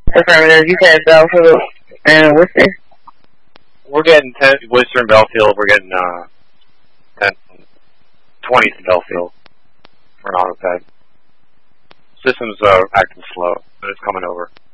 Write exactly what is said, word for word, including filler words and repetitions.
Affirmative. You said Belfield and Worcester? We're getting ten, Worcester and Belfield. We're getting uh, ten, twenty to Belfield for an auto pad. System's uh, acting slow, but it's coming over.